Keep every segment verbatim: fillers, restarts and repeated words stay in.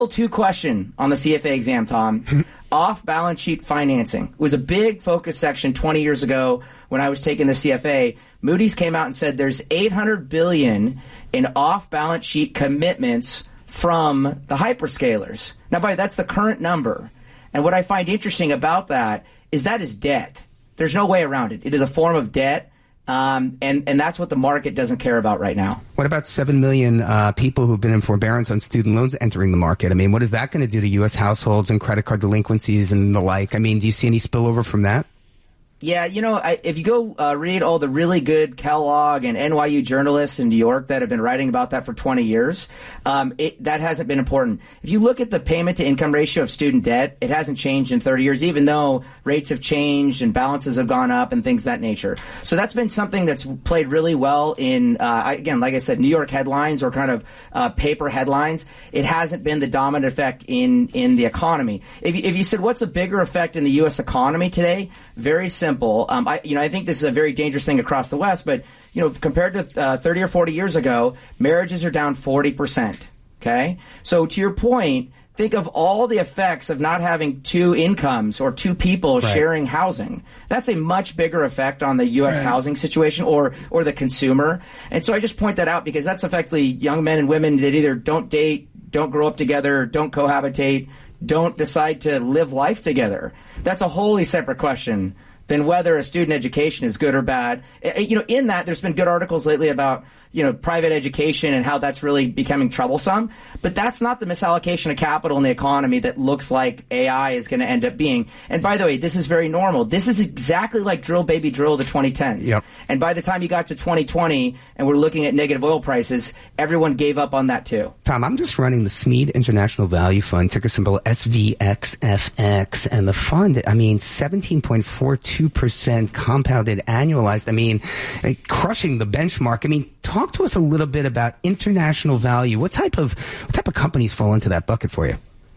Two question on the C F A exam, Tom. Off-balance sheet financing. It was a big focus section twenty years ago when I was taking the C F A. Moody's came out and said there's eight hundred billion dollars in off-balance sheet commitments from the hyperscalers. Now, by that's the current number. And what I find interesting about that is that is debt. There's no way around it. It is a form of debt. Um, and, and that's what the market doesn't care about right now. What about seven million uh, people who've been in forbearance on student loans entering the market? I mean, what is that going to do to U S households and credit card delinquencies and the like? I mean, do you see any spillover from that? Yeah, you know, I, if you go uh, read all the really good Kellogg and N Y U journalists in New York that have been writing about that for twenty years, um, it, that hasn't been important. If you look at the payment-to-income ratio of student debt, it hasn't changed in thirty years, even though rates have changed and balances have gone up and things of that nature. So that's been something that's played really well in, uh, again, like I said, New York headlines or kind of uh, paper headlines. It hasn't been the dominant effect in, in the economy. If you, if you said, what's a bigger effect in the U S economy today? Very simple. Um, I, you know, I think this is a very dangerous thing across the West, but, you know, compared to uh, thirty or forty years ago, marriages are down forty percent. Okay. So to your point, think of all the effects of not having two incomes or two people right. sharing housing. That's a much bigger effect on the U S right. housing situation or, or the consumer. And so I just point that out because that's effectively young men and women that either don't date, don't grow up together, don't cohabitate, don't decide to live life together. That's a wholly separate question than whether a student education is good or bad. You know, in that, there's been good articles lately about, you know, private education and how that's really becoming troublesome. But that's not the misallocation of capital in the economy that looks like A I is going to end up being. And by the way, this is very normal. This is exactly like drill, baby, drill the twenty tens. Yep. And by the time you got to twenty twenty and we're looking at negative oil prices, everyone gave up on that too. Tom, I'm just running the Smead International Value Fund, ticker symbol S V X F X. And the fund, I mean, seventeen point four two percent compounded annualized. I mean, crushing the benchmark. I mean, talk to us a little bit about international value. What type of what type of companies fall into that bucket for you?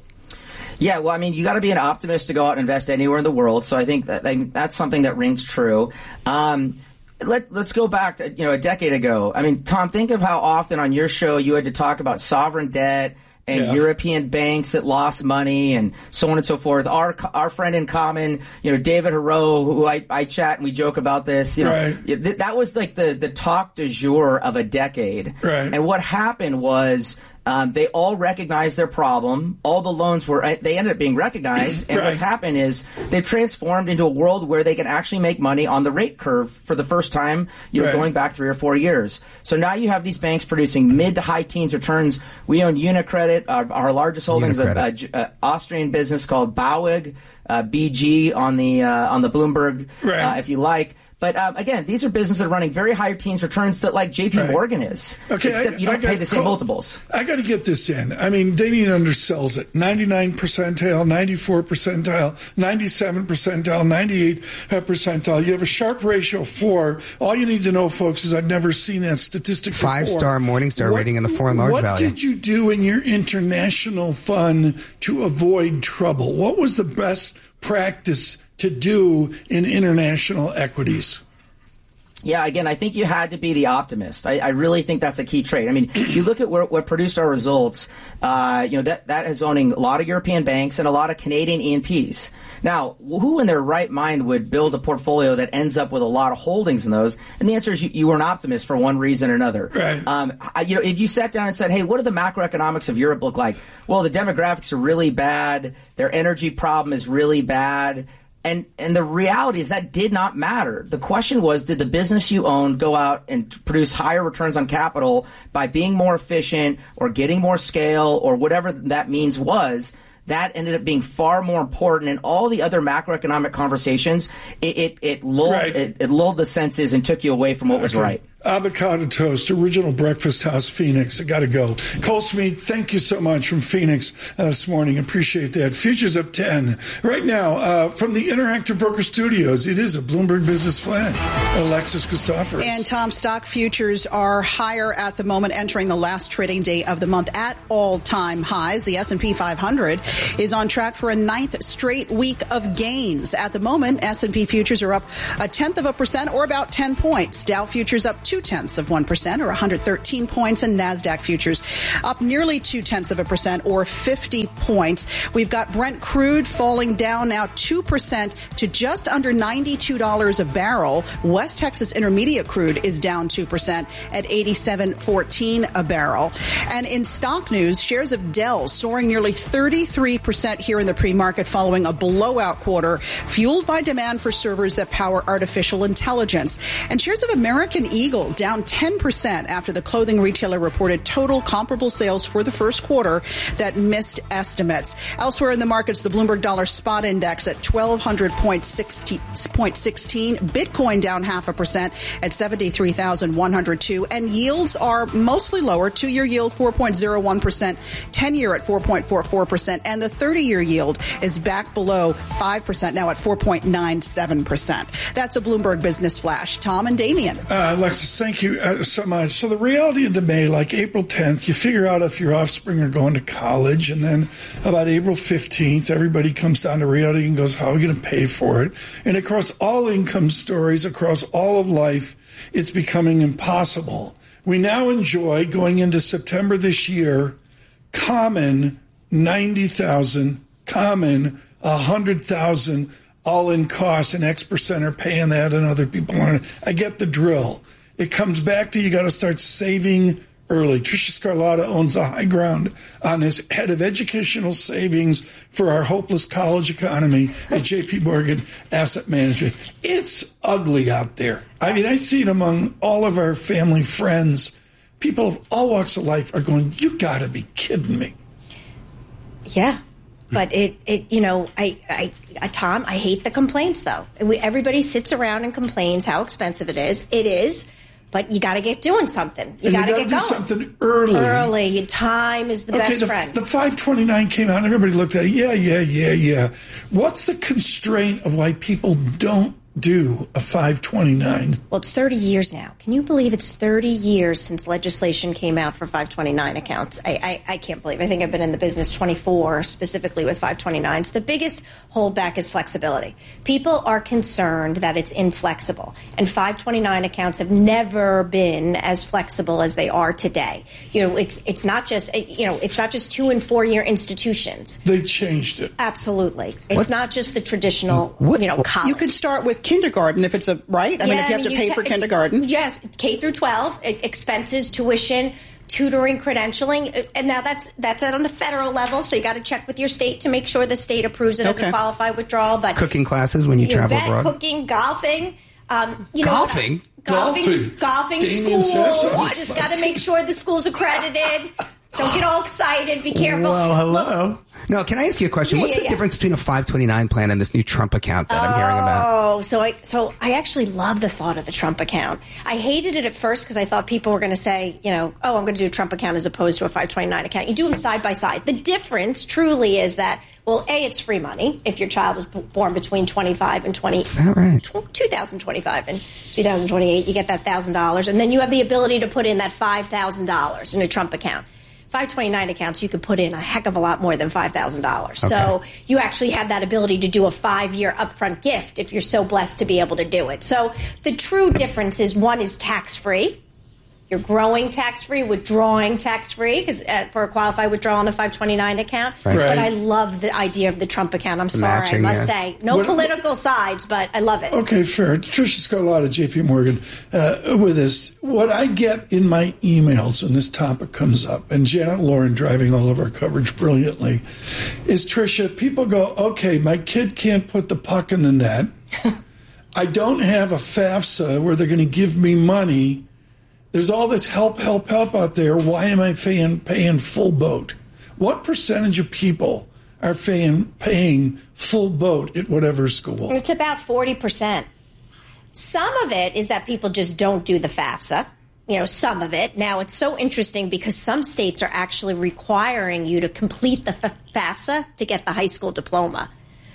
Yeah, well, I mean, you got to be an optimist to go out and invest anywhere in the world. So I think that, I think that's something that rings true. Um, let, let's go back to, you know, a decade ago. I mean, Tom, think of how often on your show you had to talk about sovereign debt and yeah. European banks that lost money and so on and so forth. Our our friend in common, you know, David Haro, who I, I chat and we joke about this, you know, right. th- that was like the, the talk du jour of a decade. Right. And what happened was um, they all recognized their problem. All the loans were, they ended up being recognized. And right. what's happened is they've transformed into a world where they can actually make money on the rate curve for the first time, you know, right. going back three or four years. So now you have these banks producing mid to high teens returns. We own Unicredit, our, our largest holdings, an uh, Austrian business called BAWAG, uh, B G on the uh, on the Bloomberg, right. uh, if you like. But um, again, these are businesses that are running very high teens returns that like J P right. Morgan is. Okay, except I, you don't got, pay the same Cole, multiples. I got to get this in. I mean, Damien undersells it. ninety-nine percentile, ninety-four percentile, ninety-seven percentile, ninety-eight percentile. You have a Sharpe ratio of four. All you need to know, folks, is I've never seen that statistic before. Five-star Morningstar what, rating in the foreign large what value. What did you do in your international fund to avoid trouble? What was the best practice to do in international equities? Yeah, again, I think you had to be the optimist. I, I really think that's a key trait. I mean, you look at where, what produced our results, uh, you know, that, that is owning a lot of European banks and a lot of Canadian E and Ps. Now, who in their right mind would build a portfolio that ends up with a lot of holdings in those? And the answer is you, you were an optimist for one reason or another. Right. Um, I, you know, if you sat down and said, hey, what do the macroeconomics of Europe look like? Well, the demographics are really bad. Their energy problem is really bad. And and the reality is that did not matter. The question was, did the business you owned go out and produce higher returns on capital by being more efficient or getting more scale or whatever that means was? That ended up being far more important, and all the other macroeconomic conversations, it it, it lulled right. it, it lulled the senses and took you away from what was okay. right. Avocado toast, original breakfast house, Phoenix. I got to go. Cole Smead, thank you so much from Phoenix uh, this morning. Appreciate that. Futures up ten. Right now, uh, from the Interactive Broker Studios, it is a Bloomberg Business Flash. Alexis Christoforous. And Tom, stock futures are higher at the moment, entering the last trading day of the month at all-time highs. The S and P five hundred is on track for a ninth straight week of gains. At the moment, S and P futures are up a tenth of a percent or about ten points. Dow futures up two two-tenths of one percent, or one hundred thirteen points, and NASDAQ futures up nearly two-tenths of a percent, or fifty points. We've got Brent crude falling down now two percent to just under ninety-two dollars a barrel. West Texas Intermediate crude is down two percent at eighty-seven fourteen a barrel. And in stock news, shares of Dell soaring nearly thirty-three percent here in the pre-market following a blowout quarter fueled by demand for servers that power artificial intelligence. And shares of American Eagle down ten percent after the clothing retailer reported total comparable sales for the first quarter that missed estimates. Elsewhere in the markets, the Bloomberg Dollar Spot Index at twelve hundred point one six. Bitcoin down half a percent at seventy-three thousand one hundred two. And yields are mostly lower. Two-year yield four point zero one percent, ten-year at four point four four percent, and the thirty-year yield is back below five percent, now at four point nine seven percent. That's a Bloomberg Business Flash. Tom and Damien. Uh, Alexis, thank you uh, so much. So the reality into May, like April tenth, you figure out if your offspring are going to college, and then about April fifteenth, everybody comes down to reality and goes, how are we going to pay for it? And across all income stories, across all of life, it's becoming impossible. We now enjoy, going into September this year, common ninety thousand, common one hundred thousand all-in costs, and X percent are paying that and other people aren't. I get the drill. It comes back to you got to start saving early. Tricia Scarlata owns the high ground on this, head of educational savings for our hopeless college economy at J P Morgan Asset Management. It's ugly out there. I mean, I see it among all of our family, friends. People of all walks of life are going, you got to be kidding me. Yeah. But it, it, you know, I, I, I, Tom, I hate the complaints, though. We, everybody sits around and complains how expensive it is. It is. But you got to get doing something. You got to get do going. something early. Early. Time is the okay, best the, friend. The five twenty-nine came out and everybody looked at it. Yeah, yeah, yeah, yeah. What's the constraint of why people don't do a five twenty-nine? Well, it's thirty years now. Can you believe it's thirty years since legislation came out for five twenty-nine accounts? I, I, I can't believe. I think I've been in the business twenty-four, specifically with five twenty-nines. The biggest holdback is flexibility. People are concerned that it's inflexible, and five twenty-nine accounts have never been as flexible as they are today. You know, it's it's not just you know it's not just two and four year institutions. They changed it. Absolutely, it's what? not just the traditional what? you know college. You could start with kindergarten if it's a right. I yeah, mean, if you I have mean, to pay you for te- kindergarten. Yes, K through twelve, expenses, tuition, tutoring, credentialing, and now that's that's on the federal level. So you got to check with your state to make sure the state approves it Okay. as a qualified withdrawal. But Cooking classes when you, you travel bet, abroad. cooking, golfing, um, you Golfing? know, golfing, Golfing. golfing, Damien schools. says so. I just got to make sure the school's accredited. Don't get all excited. Be careful. Well, hello. Look, No, can I ask you a question? Yeah, What's yeah, the yeah. difference between a five twenty-nine plan and this new Trump account that I'm hearing about? Oh, so I so I actually love the thought of the Trump account. I hated it at first because I thought people were going to say, you know, oh, I'm going to do a Trump account as opposed to a five twenty-nine account. You do them side by side. The difference truly is that, well, A, it's free money if your child is b- born between twenty-five and twenty. Is that right? two thousand twenty-five and two thousand twenty-eight, you get that one thousand dollars, and then you have the ability to put in that five thousand dollars in a Trump account. five twenty-nine accounts, you could put in a heck of a lot more than five thousand dollars. Okay. So you actually have that ability to do a five-year upfront gift if you're so blessed to be able to do it. So the true difference is one is tax-free. You're growing tax-free, withdrawing tax-free because uh, for a qualified withdrawal on a five twenty-nine account. Right. Right. But I love the idea of the Trump account. I'm sorry, matching, I must yeah. say. No What- political sides, but I love it. Okay, fair. Tricia Scarlata, J P Morgan, uh, with us. What I get in my emails when this topic comes up, and Janet Lauren driving all of our coverage brilliantly, is Tricia, people go, okay, my kid can't put the puck in the net. I don't have a FAFSA where they're going to give me money. There's all this help, help, help out there. Why am I paying, paying full boat? What percentage of people are paying, paying full boat at whatever school? It's about forty percent. Some of it is that people just don't do the FAFSA. You know, some of it. Now, it's so interesting because some states are actually requiring you to complete the F- FAFSA to get the high school diploma.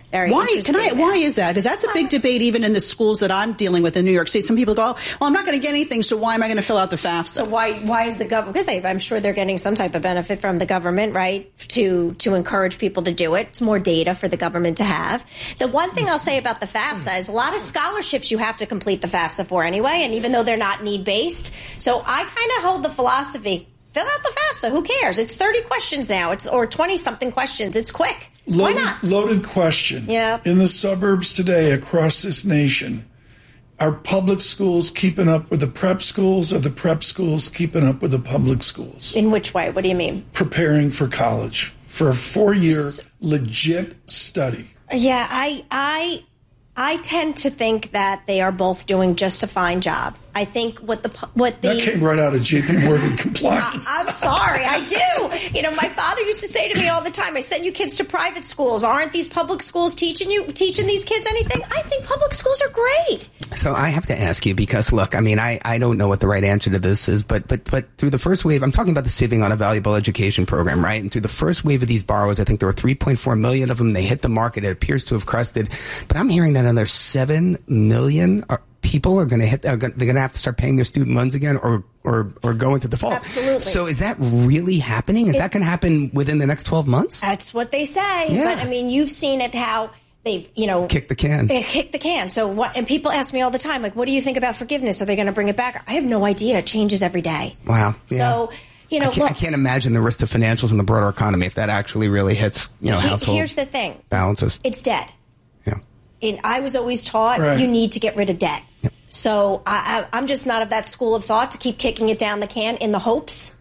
Very why? interesting. Can I? Why is that? Because that's a big debate even in the schools that I'm dealing with in New York State. Some people go, "Well, I'm not going to get anything, so why am I going to fill out the FAFSA?" So why why is the government? Because I'm sure they're getting some type of benefit from the government, right? To to encourage people to do it. It's more data for the government to have. The one thing I'll say about the FAFSA is a lot of scholarships you have to complete the FAFSA for anyway, and even though they're not need based, so I kind of hold the philosophy. Fill out the FAFSA. Who cares? It's thirty questions now. It's or twenty-something questions. It's quick. Loaded, Why not? Loaded question. Yeah. In the suburbs today across this nation, are public schools keeping up with the prep schools, or the prep schools keeping up with the public schools? In which way? What do you mean? Preparing for college, for a four-year legit study. Yeah, I I I tend to think that they are both doing just a fine job. I think what the what the That came right out of J P Morgan compliance. I, I'm sorry, I do. You know, my father used to say to me all the time, "I send you kids to private schools. Aren't these public schools teaching you teaching these kids anything?" I think public schools are great. So I have to ask you because, look, I mean, I, I don't know what the right answer to this is, but but but through the first wave, I'm talking about the Saving on a Valuable Education program, right? And through the first wave of these borrowers, I think there were three point four million of them. They hit the market. It appears to have crested. But I'm hearing that another seven million are people are going to hit, are gonna, they're going to have to start paying their student loans again or, or, or go into default. Absolutely. So is that really happening? Is it, that going to happen within the next twelve months? That's what they say. Yeah. But I mean, you've seen it how they've, you know, kick the can. They kick the can. So what, and people ask me all the time, like, what do you think about forgiveness? Are they going to bring it back? I have no idea. It changes every day. Wow. Yeah. So, you know, I can't, look, I can't imagine the risk to financials in the broader economy if that actually really hits, you know, he, household here's the thing. balances. It's dead. Yeah. And I was always taught right. you need to get rid of debt. Yep. So I, I, I'm just not of that school of thought to keep kicking it down the can in the hopes.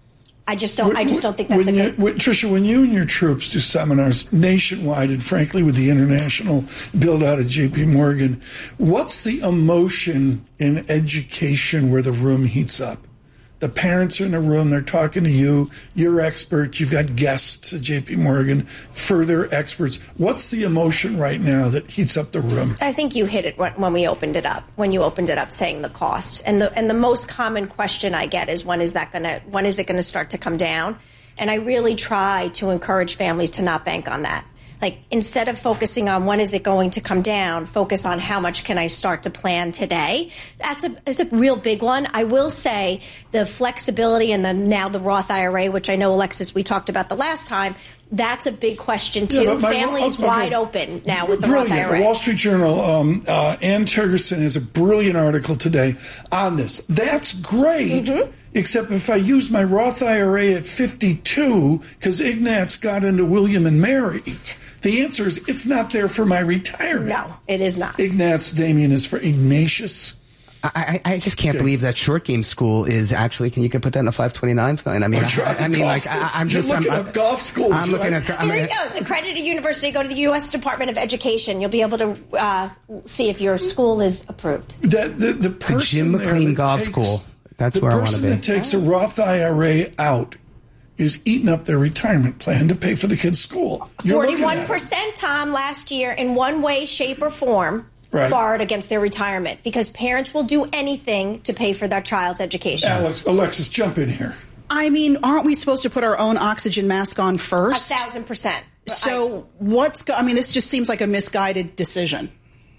I just don't. I just don't think that's when a you, good. when, Tricia, when you and your troops do seminars nationwide, and frankly with the international build out of J P Morgan, what's the emotion in education where the room heats up? The parents are in a room, they're talking to you, you're expert, you've got guests at J P Morgan, further experts. What's the emotion right now that heats up the room? I think you hit it when we opened it up, when you opened it up saying the cost. And the and the most common question I get is when is that going to, when is it going to start to come down? And I really try to encourage families to not bank on that. Like, instead of focusing on when is it going to come down, focus on how much can I start to plan today. That's a, that's a real big one. I will say the flexibility and the now the Roth I R A, which I know, Alexis, we talked about the last time, that's a big question, too. Yeah, my, Families okay. wide open now with the brilliant. Roth I R A. The Wall Street Journal, um, uh, Ann Tergerson has a brilliant article today on this. That's great. Mm-hmm. Except if I use my Roth I R A at fifty-two, because Ignatz got into William and Mary, the answer is it's not there for my retirement. No, it is not. Ignatz, Damien, is for Ignatius. I, I just can't okay. believe that short game school is actually. Can you can put that in a five twenty-nine? I mean, I, I mean, like I, I'm just You're looking I'm, at golf schools. I'm looking right? at. I'm Here you go. It's accredited university. Go to the U S Department of Education. You'll be able to uh, see if your school is approved. The the, the person the Jim McLean Golf takes, School. That's where I want to be. The person that takes a Roth I R A out is eating up their retirement plan to pay for the kids' school. Forty-one percent, Tom, last year, in one way, shape, or form, right. borrowed against their retirement because parents will do anything to pay for their child's education. Alex, Alexis, jump in here. I mean, aren't we supposed to put our own oxygen mask on first? A thousand percent. So I, what's? Go- I mean, this just seems like a misguided decision.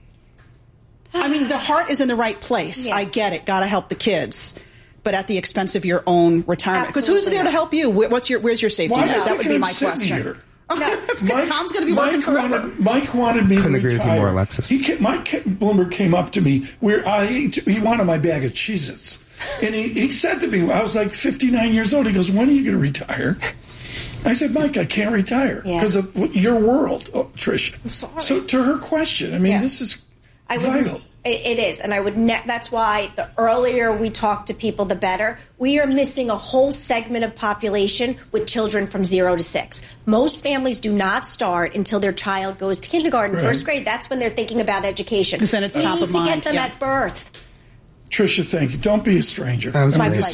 I mean, the heart is in the right place. Yeah. I get it. Got to help the kids. But at the expense of your own retirement. Because who's there to help you? What's your? Where's your safety net? No. That would be I'm my question. Here? No. Mike, Tom's going to be Mike working forever. Wanted, Mike wanted me Couldn't to agree retire. with you more, Alexis. He came, Mike Bloomberg came up to me where I he wanted my bag of Cheez-Its. And he, he said to me, I was like fifty-nine years old. He goes, when are you going to retire? I said, Mike, I can't retire because yeah. of your world, oh, Tricia. I'm sorry. So to her question, I mean, yeah. this is I vital. It, it is, and I would. Ne- that's why the earlier we talk to people, the better. We are missing a whole segment of population with children from zero to six. Most families do not start until their child goes to kindergarten, right. first grade. That's when they're thinking about education. Because then it's we top need of to mind. get them yeah. at birth. Tricia, thank you. Don't be a stranger. That was my this pleasure. Is,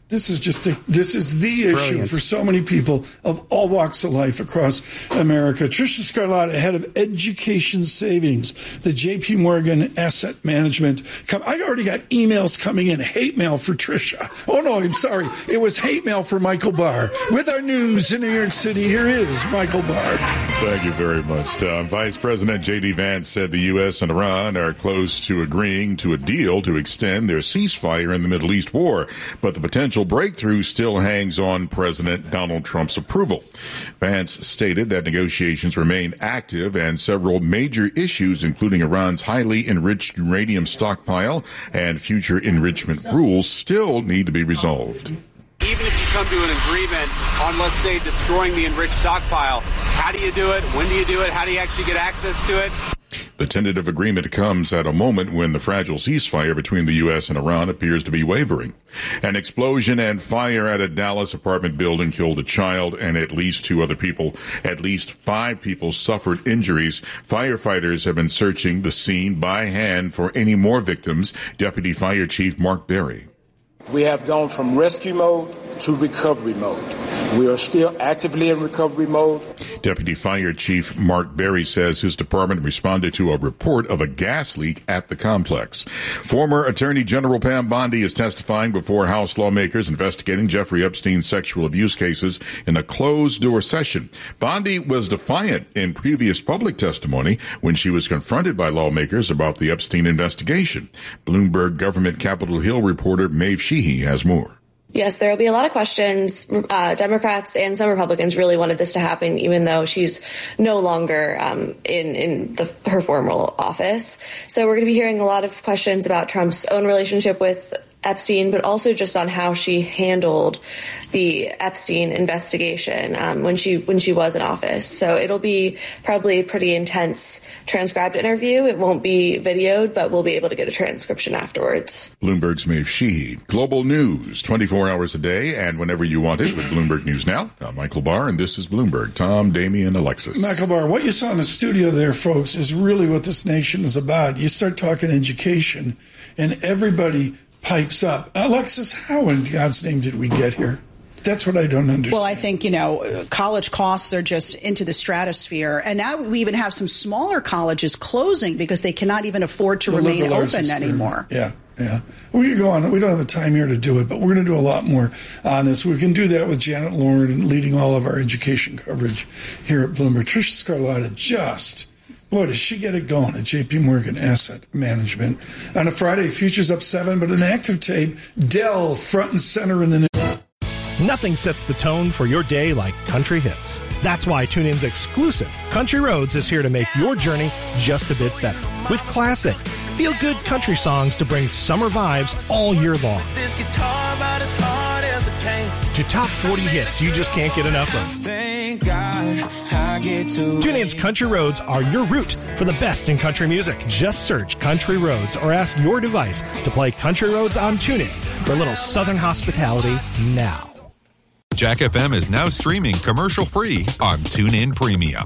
This is just a, this is the issue Brilliant. for so many people of all walks of life across America. Tricia Scarlatti, head of education savings, the J P Morgan Asset Management. Come, I already got emails coming in, hate mail for Tricia. Oh no, I'm sorry, it was hate mail for Michael Barr. With our news in New York City, here is Michael Barr. Thank you very much, Tom. Vice President J D Vance said the U S and Iran are close to agreeing to a deal to extend their ceasefire in the Middle East war, but the potential breakthrough still hangs on President Donald Trump's approval. Vance stated that negotiations remain active and several major issues, including Iran's highly enriched uranium stockpile and future enrichment rules, still need to be resolved. Even if you come to an agreement on, let's say, destroying the enriched stockpile, how do you do it? When do you do it? How do you actually get access to it? The tentative agreement comes at a moment when the fragile ceasefire between the U S and Iran appears to be wavering. An explosion and fire at a Dallas apartment building killed a child and at least two other people. At least five people suffered injuries. Firefighters have been searching the scene by hand for any more victims. Deputy Fire Chief Mark Berry. We have gone from rescue mode to recovery mode. We are still actively in recovery mode. Deputy Fire Chief Mark Berry says his department responded to a report of a gas leak at the complex. Former Attorney General Pam Bondi is testifying before House lawmakers investigating Jeffrey Epstein's sexual abuse cases in a closed-door session. Bondi was defiant in previous public testimony when she was confronted by lawmakers about the Epstein investigation. Bloomberg government Capitol Hill reporter Maeve Sheehy has more. Yes, there will be a lot of questions. Uh, Democrats and some Republicans really wanted this to happen, even though she's no longer um, in, in the, her formal office. So we're going to be hearing a lot of questions about Trump's own relationship with Epstein, but also just on how she handled the Epstein investigation um, when she when she was in office. So it'll be probably a pretty intense transcribed interview. It won't be videoed, but we'll be able to get a transcription afterwards. Bloomberg's Maeve Sheehy. Global news, twenty-four hours a day and whenever you want it with Bloomberg News Now. I'm Michael Barr, and this is Bloomberg. Tom, Damian, Alexis. Michael Barr, what you saw in the studio there, folks, is really what this nation is about. You start talking education, and everybody pipes up. Alexis, how in God's name did we get here? That's what I don't understand. Well, I think, you know, college costs are just into the stratosphere. And now we even have some smaller colleges closing because they cannot even afford to The remain liberal arts open experiment. anymore. Yeah, yeah. We could go on. We don't have the time here to do it, but we're going to do a lot more on this. We can do that with Janet Lauren and leading all of our education coverage here at Bloomberg. Tricia Scarlatti just... Boy, does she get it going at J P Morgan Asset Management. On a Friday, futures up seven, but an active tape, Dell front and center in the news. Nothing sets the tone for your day like country hits. That's why TuneIn's exclusive Country Roads is here to make your journey just a bit better. With classic, feel-good country songs to bring summer vibes all year long. This guitar about as hard as it came. To top forty hits you just can't get enough of. Thank God I get to TuneIn's Country Roads are your route for the best in country music. Just search Country Roads or ask your device to play Country Roads on TuneIn for a little southern hospitality now. Jack F M is now streaming commercial-free on TuneIn Premium.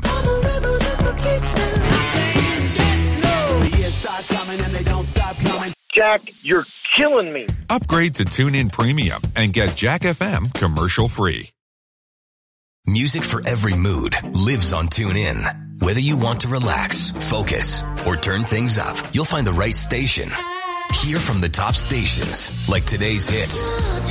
Jack, you're killing me. Upgrade to TuneIn Premium and get Jack F M commercial-free. Music for every mood lives on TuneIn. Whether you want to relax, focus, or turn things up, you'll find the right station. Hear from the top stations like today's hits,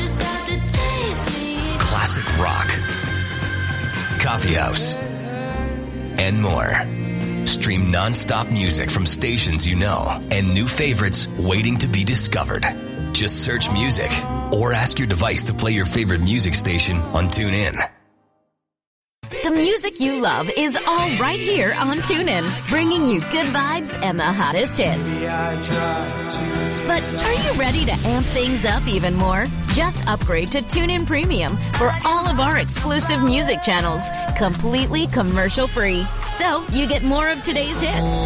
classic rock, coffee house, and more. Stream non-stop music from stations you know and new favorites waiting to be discovered. Just search music or ask your device to play your favorite music station on TuneIn. The music you love is all right here on TuneIn, bringing you good vibes and the hottest hits. But are you ready to amp things up even more? Just upgrade to TuneIn Premium for all of our exclusive music channels, completely commercial-free. So you get more of today's hits,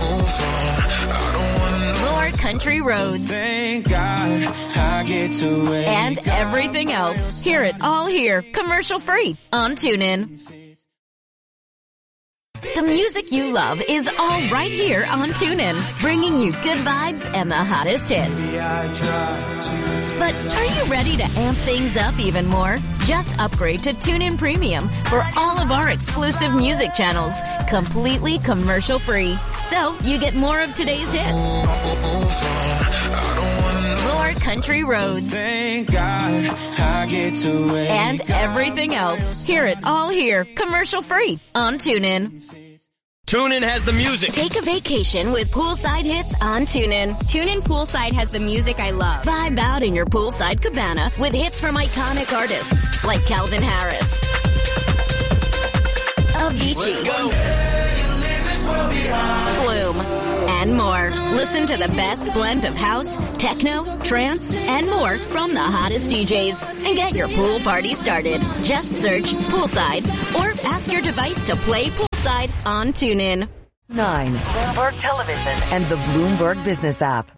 more country roads, and everything else. Hear it all here, commercial-free on TuneIn. The music you love is all right here on TuneIn, bringing you good vibes and the hottest hits. But are you ready to amp things up even more? Just upgrade to TuneIn Premium for all of our exclusive music channels, completely commercial free. So you get more of today's hits, more country roads, Thank God I get to wake and everything else. Hear it all here, commercial free on TuneIn. TuneIn has the music. Take a vacation with poolside hits on TuneIn. TuneIn Poolside has the music I love. Vibe out in your poolside cabana with hits from iconic artists like Calvin Harris, Avicii, Flume, and more. Listen to the best blend of house, techno, trance, and more from the hottest D Js. And get your pool party started. Just search Poolside or ask your device to play Poolside on TuneIn. Nine. Bloomberg Television and the Bloomberg Business app.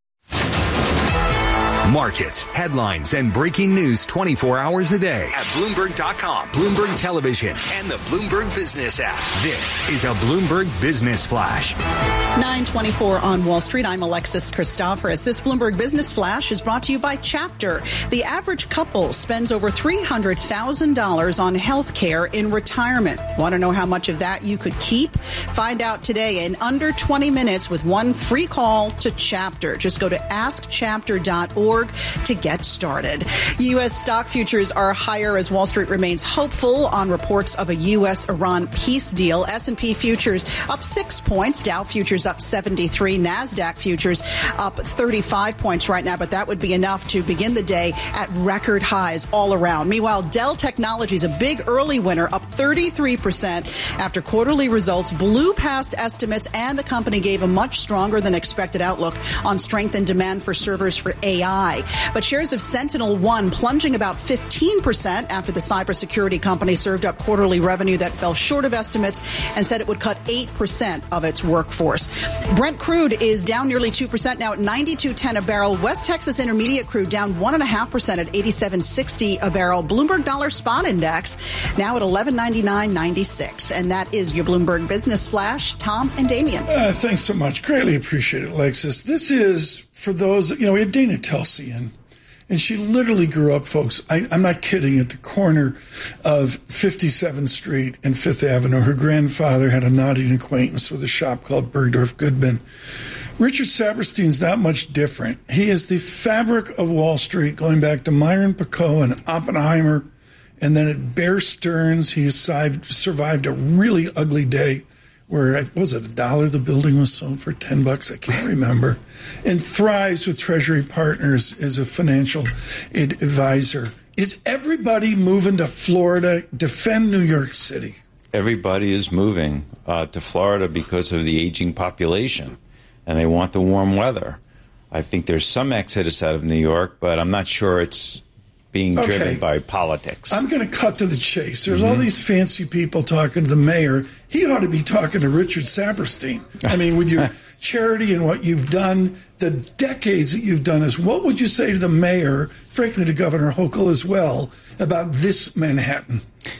Markets, headlines, and breaking news twenty-four hours a day at Bloomberg dot com, Bloomberg Television, and the Bloomberg Business app. This is a Bloomberg Business Flash. nine twenty-four on Wall Street. I'm Alexis Christoforous. This Bloomberg Business Flash is brought to you by Chapter. The average couple spends over three hundred thousand dollars on health care in retirement. Want to know how much of that you could keep? Find out today in under twenty minutes with one free call to Chapter. Just go to ask chapter dot org to get started. U S stock futures are higher as Wall Street remains hopeful on reports of a U S Iran peace deal. S and P futures up six points. Dow futures up seventy-three. NASDAQ futures up thirty-five points right now, but that would be enough to begin the day at record highs all around. Meanwhile, Dell Technologies, a big early winner, up thirty-three percent after quarterly results blew past estimates, and the company gave a much stronger than expected outlook on strength and demand for servers for A I. But shares of Sentinel One plunging about fifteen percent after the cybersecurity company served up quarterly revenue that fell short of estimates and said it would cut eight percent of its workforce. Brent crude is down nearly two percent now at ninety-two ten a barrel. West Texas Intermediate crude down one point five percent at eighty-seven sixty a barrel. Bloomberg Dollar Spot Index now at eleven ninety-nine ninety-six. And that is your Bloomberg Business Flash. Tom and Damien. Uh, thanks so much. Greatly appreciate it, Alexis. This is for those, you know, we had Dana Telsey in, and she literally grew up, folks, I, I'm not kidding, at the corner of fifty-seventh Street and Fifth Avenue. Her grandfather had a nodding acquaintance with a shop called Bergdorf Goodman. Richard Saperstein's not much different. He is the fabric of Wall Street, going back to Myron Picot and Oppenheimer, and then at Bear Stearns, he survived, survived a really ugly day where, was it a dollar the building was sold for? ten bucks? I can't remember. And thrives with Treasury Partners as a financial advisor. Is everybody moving to Florida? Defend New York City. Everybody is moving uh, to Florida because of the aging population, and they want the warm weather. I think there's some exodus out of New York, but I'm not sure it's being Okay. driven by politics. I'm going to cut to the chase. There's Mhm. all these fancy people talking to the mayor. He ought to be talking to Richard Saperstein. I mean, with your charity and what you've done, the decades that you've done this, what would you say to the mayor, frankly to Governor Hochul as well, about this Manhattan?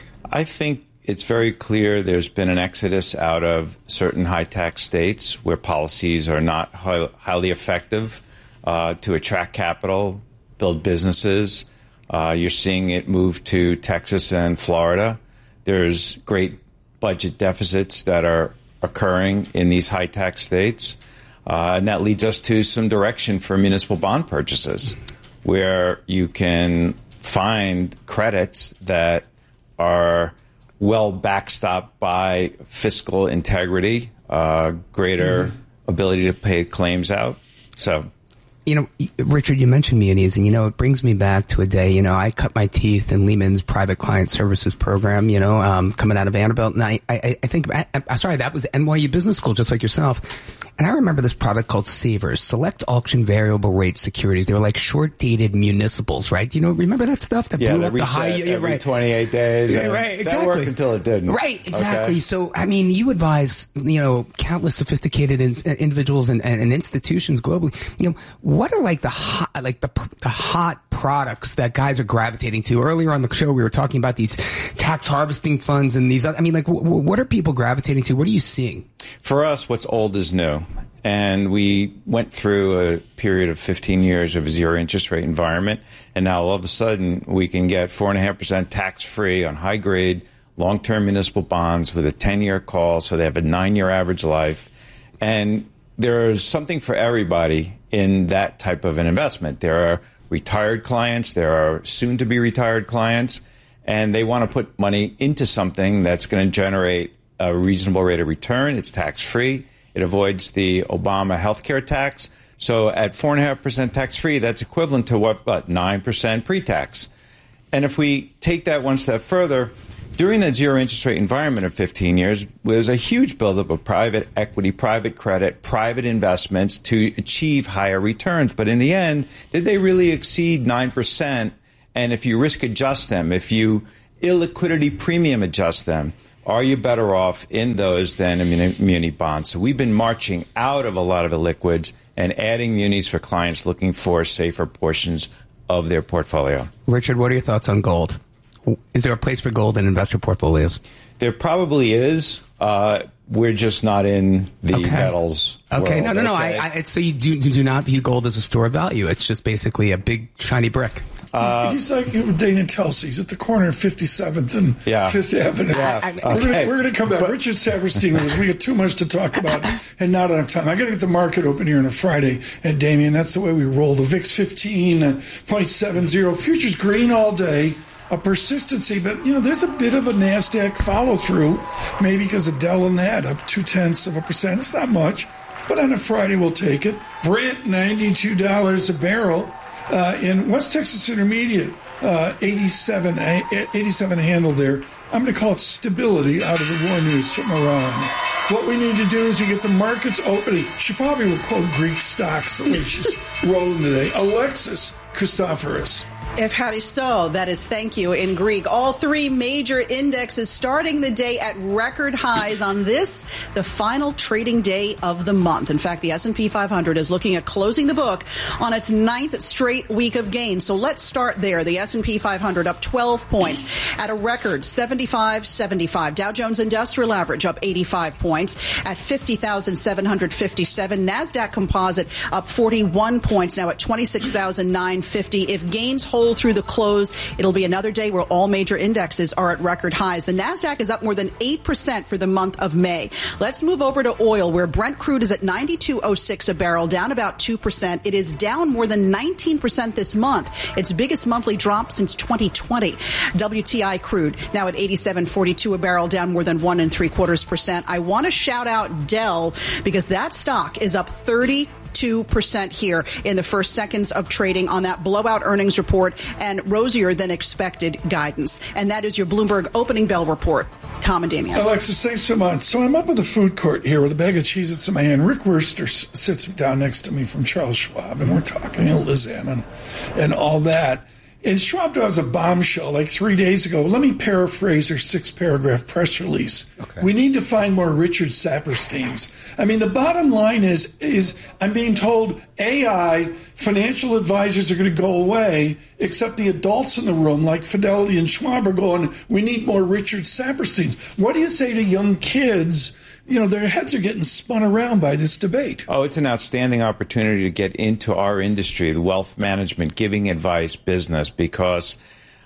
I think it's very clear there's been an exodus out of certain high-tax states where policies are not hi- highly effective uh, to attract capital, build businesses. Uh, you're seeing it move to Texas and Florida. There's great budget deficits that are occurring in these high-tax states. Uh, and that leads us to some direction for municipal bond purchases, where you can find credits that are well backstopped by fiscal integrity, uh, greater mm-hmm. ability to pay claims out. So, you know, Richard, you mentioned munis, and, you know, it brings me back to a day, you know, I cut my teeth in Lehman's private client services program, you know, um, coming out of Vanderbilt. And I, I, I think, I, I'm sorry, that was N Y U Business School, just like yourself. And I remember this product called Savers, Select Auction Variable Rate Securities. They were like short-dated municipals, right? Do you know, remember that stuff that yeah, blew up the reset high? Yeah, every right. twenty-eight days. Yeah, right, exactly. That worked until it didn't. Right, exactly. Okay? So, I mean, you advise, you know, countless sophisticated in, individuals and, and, and institutions globally. You know, what are like the hot, like the the hot products that guys are gravitating to? Earlier on the show, we were talking about these tax harvesting funds and these. I mean, like, w- w- what are people gravitating to? What are you seeing? For us, what's old is new. and we went through a period of fifteen years of a zero interest rate environment, and now all of a sudden we can get four point five percent tax-free on high-grade long-term municipal bonds with a ten-year call, so they have a nine-year average life. And there's something for everybody in that type of an investment. There are retired clients, there are soon-to-be retired clients, and they want to put money into something that's going to generate a reasonable rate of return. It's tax-free. It avoids the Obama healthcare tax. So at four point five percent tax-free, that's equivalent to what, what, nine percent pre-tax. And if we take that one step further, during that zero interest rate environment of fifteen years, there was a huge buildup of private equity, private credit, private investments to achieve higher returns. But in the end, did they really exceed nine percent? And if you risk adjust them, if you illiquidity premium adjust them, are you better off in those than in muni bonds? So we've been marching out of a lot of illiquids and adding munis for clients looking for safer portions of their portfolio. Richard, what are your thoughts on gold? Is there a place for gold in investor portfolios? There probably is. Uh, we're just not in the okay. metals Okay, world. no, no, no. Okay? I, I, so you do, do not view gold as a store of value. It's just basically a big, shiny brick. Uh, He's like Dana Telsey. He's at the corner of fifty-seventh and yeah. Fifth Avenue. Yeah. Okay. We're going to come back. But, Richard Saperstein, we got too much to talk about and not enough time. I got to get the market open here on a Friday at Damien. That's the way we roll. The V I X fifteen point seven zero. Futures green all day. A persistency, but, you know, there's a bit of a NASDAQ follow-through, maybe because of Dell and that, up two-tenths of a percent. It's not much, but on a Friday we'll take it. Brent, ninety-two dollars a barrel. Uh, in West Texas Intermediate, uh, eighty-seven, eighty-seven handle there. I'm going to call it stability out of the war news from Iran. What we need to do is we get the markets opening. She probably will quote Greek stocks the way she's rolling today. Alexis Christoforous. Evharisto, that is thank you in Greek. All three major indexes starting the day at record highs on this, the final trading day of the month. In fact, the S and P five hundred is looking at closing the book on its ninth straight week of gains. So let's start there. The S and P five hundred up twelve points at a record seventy-five seventy-five. Dow Jones Industrial Average up eighty-five points at fifty thousand seven hundred fifty-seven. NASDAQ Composite up forty-one points now at twenty-six thousand nine hundred fifty. If gains hold through the close, it'll be another day where all major indexes are at record highs. The NASDAQ is up more than eight percent for the month of May. Let's move over to oil, where Brent crude is at ninety-two oh six a barrel, down about two percent. It is down more than nineteen percent this month, its biggest monthly drop since twenty twenty. W T I crude now at eighty-seven forty-two a barrel, down more than one and three quarters percent. I want to shout out Dell because that stock is up thirty two percent here in the first seconds of trading on that blowout earnings report and rosier than expected guidance. And that is your Bloomberg opening bell report. Tom and Damian. Alexis, thanks so much. So I'm up in the food court here with a bag of Cheez-Its in my hand. Rick Wurster sits down next to me from Charles Schwab, and we're talking to Liz Ann and, and all that. And Schwab does a bombshell like three days ago. Let me paraphrase her six-paragraph press release. Okay. We need to find more Richard Sapersteins. I mean, the bottom line is, is I'm being told A I, financial advisors are going to go away, except the adults in the room, like Fidelity and Schwab, are going, we need more Richard Sapersteins. What do you say to young kids? You know, their heads are getting spun around by this debate. Oh, it's an outstanding opportunity to get into our industry, the wealth management, giving advice business, because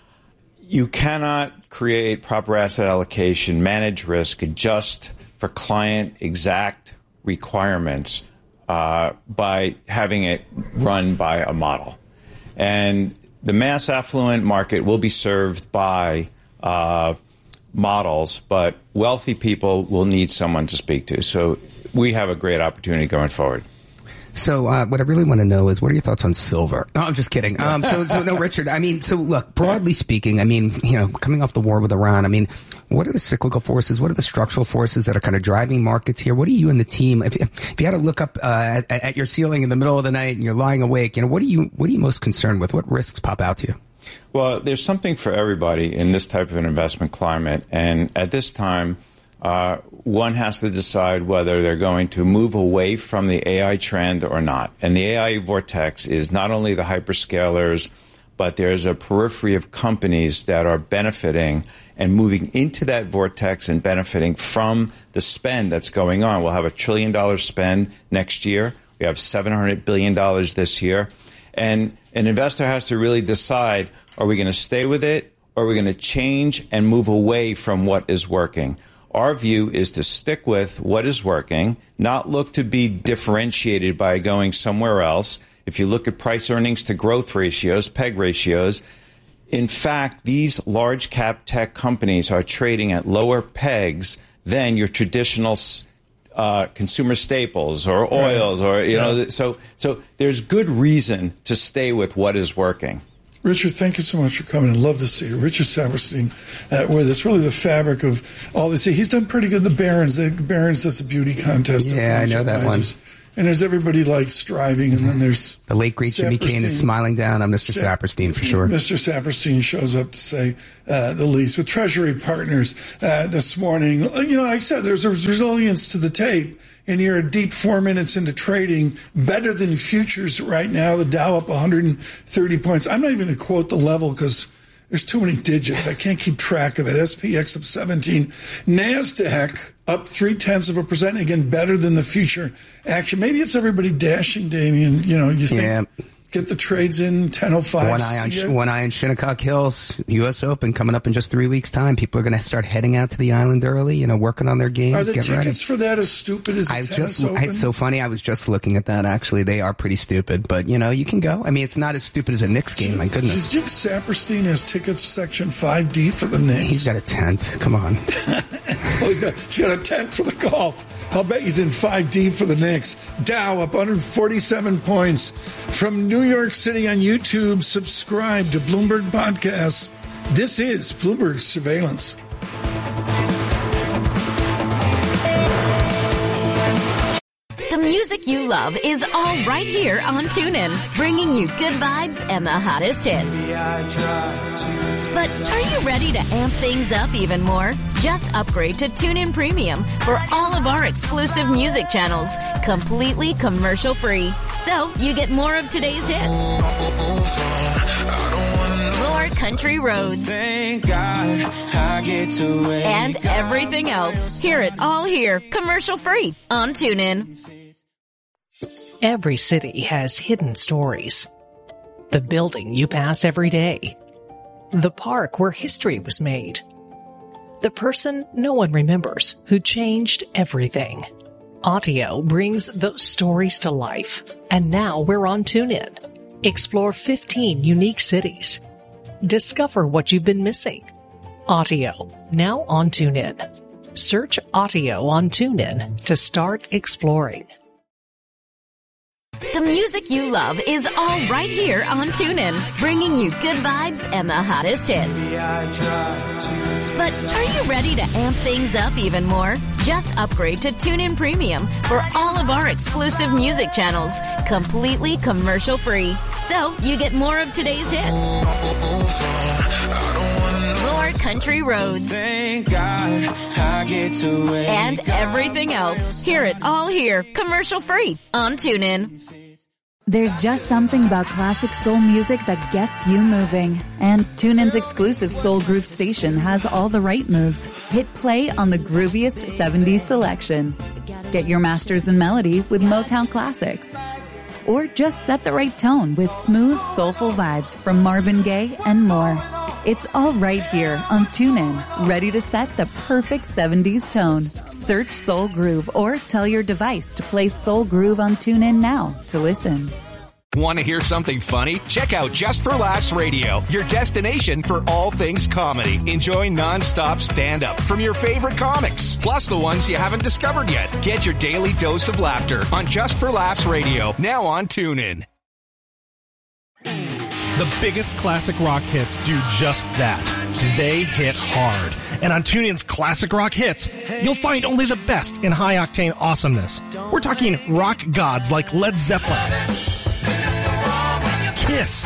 you cannot create proper asset allocation, manage risk, adjust for client exact requirements uh, by having it run by a model. And the mass affluent market will be served by uh, models, but wealthy people will need someone to speak to. So we have a great opportunity going forward. So uh, what I really want to know is, what are your thoughts on silver? No, I'm just kidding. Um, so, so no, Richard, I mean, so look, broadly speaking, I mean, you know, coming off the war with Iran, I mean, what are the cyclical forces? What are the structural forces that are kind of driving markets here? What are you and the team, if, if you had to look up uh, at, at your ceiling in the middle of the night and you're lying awake, you know, what are you, what are you most concerned with? What risks pop out to you? Well, there's something for everybody in this type of an investment climate. And at this time, uh, one has to decide whether they're going to move away from the A I trend or not. And the A I vortex is not only the hyperscalers, but there's a periphery of companies that are benefiting and moving into that vortex and benefiting from the spend that's going on. We'll have a trillion dollar spend next year. We have seven hundred billion dollars this year. And an investor has to really decide, are we going to stay with it, or are we going to change and move away from what is working? Our view is to stick with what is working, not look to be differentiated by going somewhere else. If you look at price earnings to growth ratios, P E G ratios, in fact, these large cap tech companies are trading at lower pegs than your traditional uh, consumer staples or oils, or you yeah. know. So, so there's good reason to stay with what is working. Richard, thank you so much for coming. I'd love to see you. Richard Saperstein uh, with us. Really the fabric of all this. He's done pretty good. The Barron's, the Barron's, that's a beauty contest. Yeah, I know that one. And there's everybody like striving, and then there's the late great Jimmy Kane is smiling down on Mister Sa- Saperstein for sure. Mister Saperstein shows up to say uh, the least. With Treasury Partners uh, this morning, you know, like I said, there's a resilience to the tape, and you're a deep four minutes into trading, better than futures right now. The Dow up one hundred thirty points. I'm not even going to quote the level because there's too many digits. I can't keep track of it. S P X up seventeen. NASDAQ up three-tenths of a percent. Again, better than the future action. Maybe it's everybody dashing, Damien. You know, you think, yeah. Get the trades in, ten oh five. One eye on, one eye on Shinnecock Hills, U S Open coming up in just three weeks' time. People are going to start heading out to the island early, you know, working on their games. Are the get tickets ready. for that as stupid as the I tennis just, open? It's so funny. I was just looking at that, actually. They are pretty stupid, but, you know, you can go. I mean, it's not as stupid as a Knicks game, my goodness. Dick Saperstein has tickets section five D for the Knicks. He's got a tent. Come on. Oh, he's got, he's got a tent for the golf. I'll bet he's in five D for the Knicks. Dow up one hundred forty-seven points. From New York City on YouTube, subscribe to Bloomberg Podcasts. This is Bloomberg Surveillance. The music you love is all right here on TuneIn, bringing you good vibes and the hottest hits. But are you ready to amp things up even more? Just upgrade to TuneIn Premium for all of our exclusive music channels, completely commercial-free. So you get more of today's hits, more country roads, and everything else. Hear it all here, commercial-free on TuneIn. Every city has hidden stories. The building you pass every day. The park where history was made. The person no one remembers who changed everything. Audio brings those stories to life. And now we're on TuneIn. Explore fifteen unique cities. Discover what you've been missing. Audio, now on TuneIn. Search Audio on TuneIn to start exploring. The music you love is all right here on TuneIn, bringing you good vibes and the hottest hits. But are you ready to amp things up even more? Just upgrade to TuneIn Premium for all of our exclusive music channels, completely commercial-free. So you get more of today's hits, more country roads, and everything else. Hear it all here, commercial-free on TuneIn. There's just something about classic soul music that gets you moving. And TuneIn's exclusive Soul Groove station has all the right moves. Hit play on the grooviest seventies selection. Get your masters in melody with Motown classics. Or just set the right tone with smooth, soulful vibes from Marvin Gaye and more. It's all right here on TuneIn, ready to set the perfect seventies tone. Search Soul Groove or tell your device to play Soul Groove on TuneIn now to listen. Want to hear something funny? Check out Just for Laughs Radio, your destination for all things comedy. Enjoy nonstop stand-up from your favorite comics, plus the ones you haven't discovered yet. Get your daily dose of laughter on Just for Laughs Radio, now on TuneIn. The biggest classic rock hits do just that. They hit hard. And on TuneIn's Classic Rock Hits, you'll find only the best in high-octane awesomeness. We're talking rock gods like Led Zeppelin, Kiss,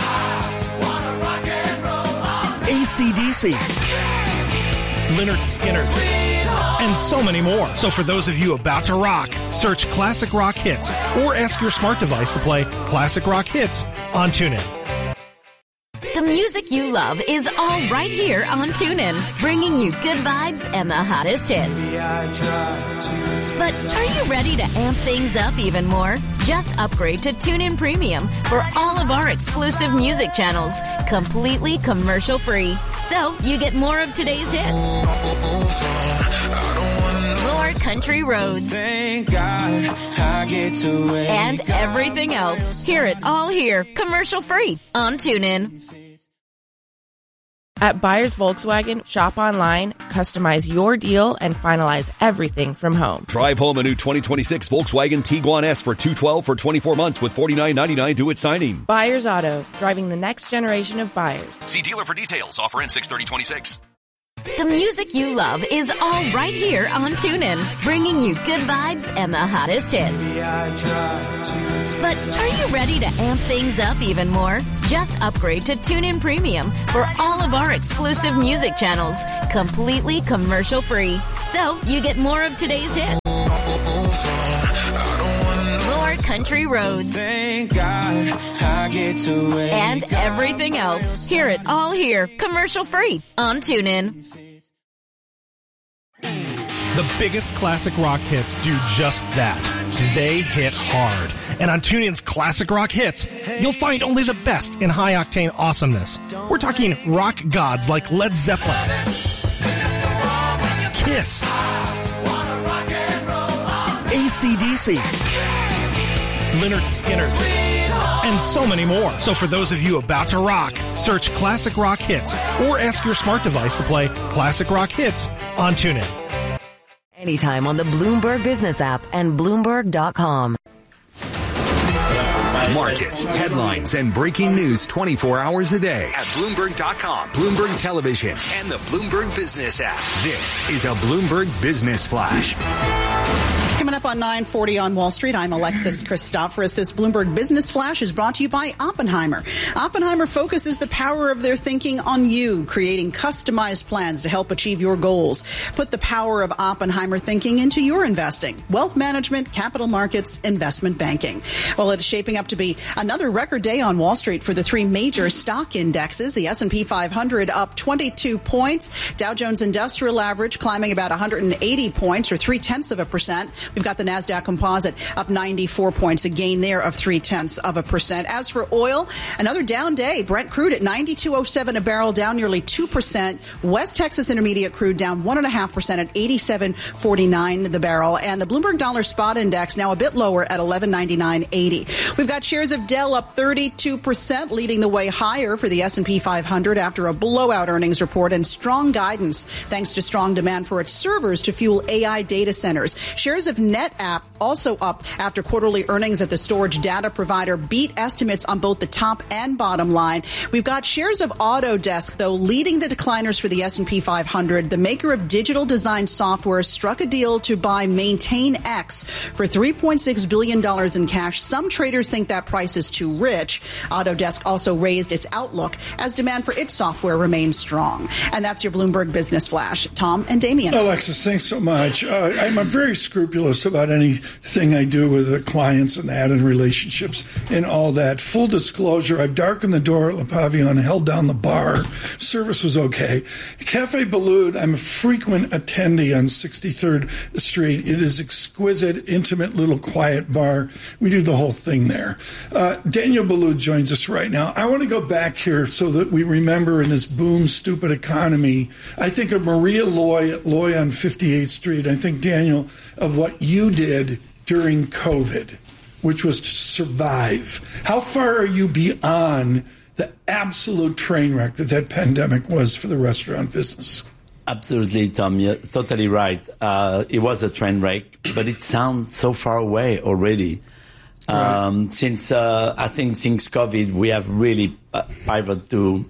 A C D C, Lynyrd Skynyrd, and so many more. So for those of you about to rock, search Classic Rock Hits or ask your smart device to play Classic Rock Hits on TuneIn. The music you love is all right here on TuneIn, bringing you good vibes and the hottest hits. But are you ready to amp things up even more? Just upgrade to TuneIn Premium for all of our exclusive music channels, completely commercial-free. So you get more of today's hits, more country roads, Thank God I get to wake and everything else. Hear it all here, commercial-free on TuneIn. At Buyers Volkswagen, shop online, customize your deal, and finalize everything from home. Drive home a new twenty twenty-six Volkswagen Tiguan S for two hundred twelve dollars for twenty-four months with forty-nine ninety-nine due at signing. Buyers Auto, driving the next generation of buyers. See dealer for details. Offer in six thirty twenty-six. The music you love is all right here on TuneIn, bringing you good vibes and the hottest hits. But are you ready to amp things up even more? Just upgrade to TuneIn Premium for all of our exclusive music channels, completely commercial-free. So you get more of today's hits, more country roads, Thank God I get to wake and everything else. Hear it all here, commercial-free on TuneIn. The biggest classic rock hits do just that. They hit hard. And on TuneIn's Classic Rock Hits, you'll find only the best in high-octane awesomeness. We're talking rock gods like Led Zeppelin, Kiss, A C D C, Lynyrd Skynyrd, and so many more. So for those of you about to rock, search Classic Rock Hits or ask your smart device to play Classic Rock Hits on TuneIn. Anytime on the Bloomberg Business app and Bloomberg dot com. Markets, headlines, and breaking news twenty-four hours a day at Bloomberg dot com, Bloomberg Television, and the Bloomberg Business app. This is a Bloomberg Business Flash. Coming up on nine forty on Wall Street, I'm Alexis Christoforous. This Bloomberg Business Flash is brought to you by Oppenheimer. Oppenheimer focuses the power of their thinking on you, creating customized plans to help achieve your goals. Put the power of Oppenheimer thinking into your investing, wealth management, capital markets, investment banking. Well, it is shaping up to be another record day on Wall Street for the three major stock indexes. The S and P five hundred up twenty-two points. Dow Jones Industrial Average climbing about one hundred eighty points, or three-tenths of a percent. We've got the NASDAQ Composite up ninety-four points, a gain there of three-tenths of a percent. As for oil, another down day. Brent crude at ninety-two oh seven a barrel, down nearly two percent. West Texas Intermediate crude down one point five percent at eighty-seven forty-nine the barrel. And the Bloomberg Dollar Spot Index now a bit lower at eleven ninety-nine eighty. We've got shares of Dell up thirty-two percent, leading the way higher for the S and P five hundred after a blowout earnings report and strong guidance thanks to strong demand for its servers to fuel A I data centers. Shares of NetApp also up after quarterly earnings at the storage data provider beat estimates on both the top and bottom line. We've got shares of Autodesk, though, leading the decliners for the S and P five hundred. The maker of digital design software struck a deal to buy MaintainX for three point six billion dollars in cash. Some traders think that price is too rich. Autodesk also raised its outlook as demand for its software remains strong. And that's your Bloomberg Business Flash. Tom and Damien. Alexis, thanks so much. Uh, I'm very scrupulous about anything I do with the clients and that and relationships and all that. Full disclosure, I've darkened the door at Le Pavillon, held down the bar. Service was okay. Cafe Boulud, I'm a frequent attendee on sixty-third Street. It is exquisite, intimate, little quiet bar. We do the whole thing there. Uh, Daniel Boulud joins us right now. I want to go back here so that we remember in this boom, stupid economy, I think of Maria Loy at Loy on fifty-eighth Street. I think, Daniel, of what you did during COVID, which was to survive. How far are you beyond the absolute train wreck that that pandemic was for the restaurant business? Absolutely, Tom. You're totally right. Uh, it was a train wreck, but it sounds so far away already. Right. Um, since, uh, I think since COVID, we have really uh, pivoted to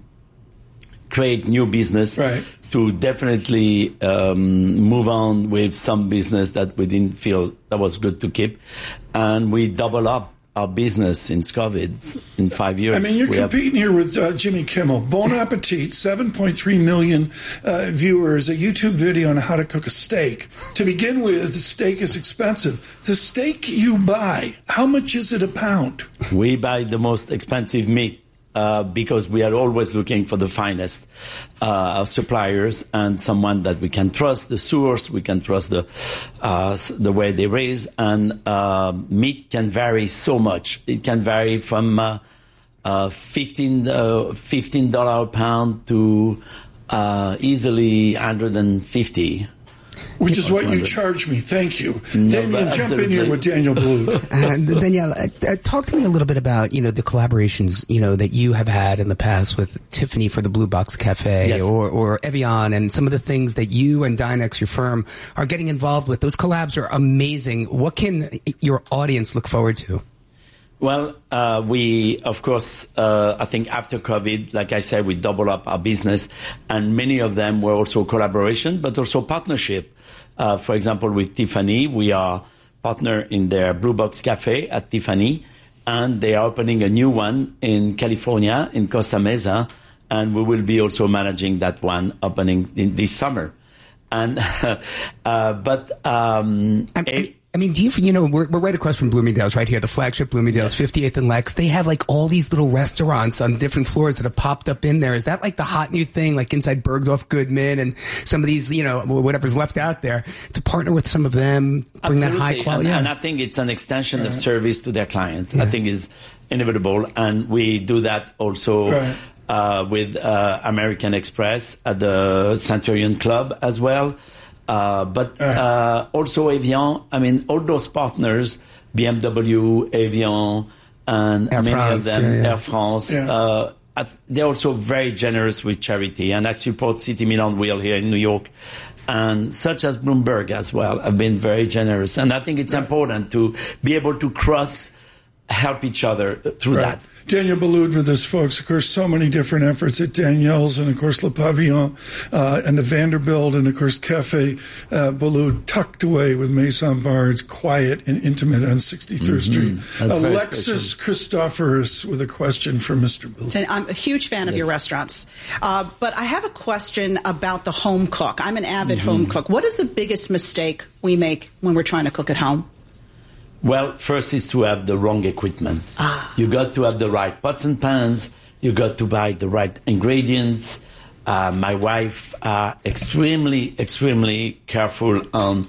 create new business, right, to definitely um, move on with some business that we didn't feel that was good to keep. And we double up our business since COVID in five years. I mean, you're we competing have... here with uh, Jimmy Kimmel. Bon Appetit, seven point three million uh, viewers, a YouTube video on how to cook a steak. To begin with, the steak is expensive. The steak you buy, how much is it a pound? We buy the most expensive meat uh, because we are always looking for the finest uh, suppliers and someone that we can trust the source, we can trust the uh, the way they raise, and uh, meat can vary so much. It can vary from uh, uh, fifteen dollars a pound to uh, easily one hundred fifty. Which is what you charge me. Thank you. No, Daniel, jump absolutely. in here with Daniel Blue. And Danielle, uh, uh, talk to me a little bit about, you know, the collaborations, you know, that you have had in the past with Tiffany for the Blue Box Cafe, yes. or, or Evian, and some of the things that you and Dynex, your firm, are getting involved with. Those collabs are amazing. What can your audience look forward to? Well, uh, we, of course, uh, I think after COVID, like I said, we doubled up our business, and many of them were also collaboration, but also partnership. Uh, for example, with Tiffany, we are partner in their Blue Box Cafe at Tiffany, and they are opening a new one in California, in Costa Mesa, and we will be also managing that one opening in this summer. And, uh, but, um, I, I mean, do you, you know, we're, we're right across from Bloomingdale's right here, the flagship Bloomingdale's, yes. fifty-eighth and Lex. They have like all these little restaurants on different floors that have popped up in there. Is that like the hot new thing, like inside Bergdorf Goodman and some of these, you know, whatever's left out there, to partner with some of them, bring Absolutely. that high quality? And, yeah. and I think it's an extension right. of service to their clients. Yeah. I think is inevitable. And we do that also right. uh, with uh, American Express at the Centurion Club as well. Uh, but uh, also Evian, I mean, all those partners, B M W, Evian, and Air many France, of them, yeah, yeah. Air France, Yeah. uh, they're also very generous with charity. And I support City Milan Wheel here in New York. And such as Bloomberg as well have been very generous. And I think it's important to be able to cross, help each other through Right. that. Daniel Boulud with us, folks. Of course, so many different efforts at Danielle's and, of course, Le Pavillon uh, and the Vanderbilt and, of course, Cafe uh, Boulud, tucked away with Maison Bards, quiet and intimate on sixty-third Mm-hmm. Street. That's very Alexis special. Christophorus with a question for Mister Boulud. I'm a huge fan of Yes. your restaurants, uh, but I have a question about the home cook. I'm an avid Mm-hmm. home cook. What is the biggest mistake we make when we're trying to cook at home? Well, first is to have the wrong equipment. Ah. You got to have the right pots and pans. You got to buy the right ingredients. Uh, my wife are extremely, extremely careful on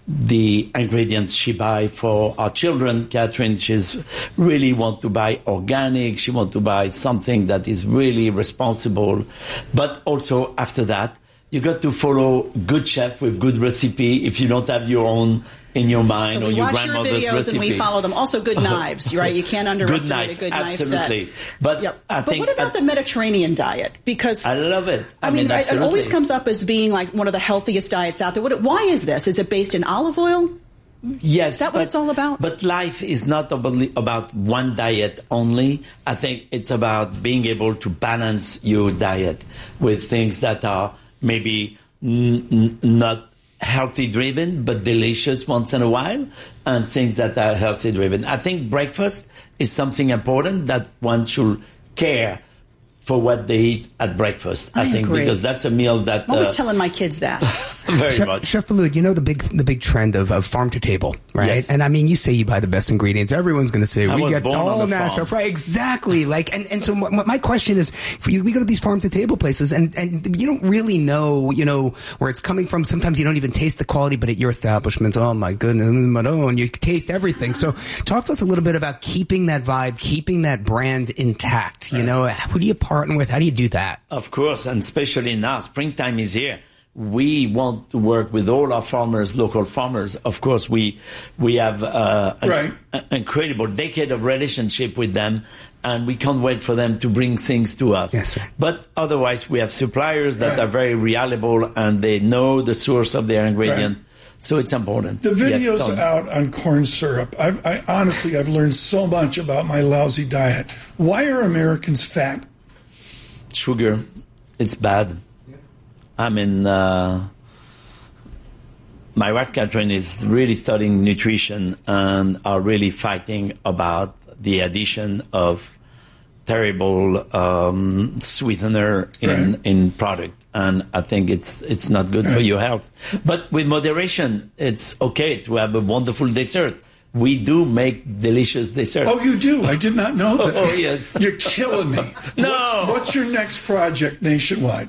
the ingredients she buy for our children. Catherine, she's really want to buy organic. She want to buy something that is really responsible. But also after that, you got to follow good chef with good recipe if you don't have your own in your mind So or we your watch your grandmother's videos recipe. and we follow them. Also, good knives, right? You can't underestimate knife, a good knife set. absolutely. But Yep. I But think what about I, the Mediterranean diet? Because I love it. I, I mean, mean, right, it absolutely. always comes up as being like one of the healthiest diets out there. What, why is this? Is it based in olive oil? Yes, Is that what but, it's all about? But life is not about about one diet only. I think it's about being able to balance your diet with things that are maybe n- n- not healthy driven, but delicious once in a while, and things that are healthy driven. I think breakfast is something important that one should care for what they eat at breakfast. I, I think agree. because that's a meal that I'm always uh, telling my kids that. very Chef, much. Chef Boulud, you know the big the big trend of, of farm to table, right? Yes. And I mean, you say you buy the best ingredients. Everyone's going to say I we was get born on all the natural, farm. right? Exactly. Like, and and so my, my question is, for you, we go to these farm to table places, and and you don't really know, you know, where it's coming from. Sometimes you don't even taste the quality, but at your establishments, oh my goodness, Madone, you taste everything. So, talk to us a little bit about keeping that vibe, keeping that brand intact. You know, who do you partner with? How do you do that? Of course, and especially now, springtime is here. We want to work with all our farmers, local farmers. Of course, we we have uh, an, Right. an incredible decade of relationship with them, and we can't wait for them to bring things to us. Yes, right. But otherwise, we have suppliers that Right. are very reliable, and they know the source of their ingredient. Right. So it's important. The video's yes, Tom. out on corn syrup. I, I honestly, I've learned so much about my lousy diet. Why are Americans fat? Sugar, it's bad. I mean, uh, my wife Catherine is really studying nutrition and are really fighting about the addition of terrible um, sweetener in Right. in product, and I think it's it's not good for your health. But with moderation, it's okay to have a wonderful dessert we do make delicious desserts. Oh, you do? I did not know that. Oh, yes. You're killing me. No. What's, what's your next project nationwide?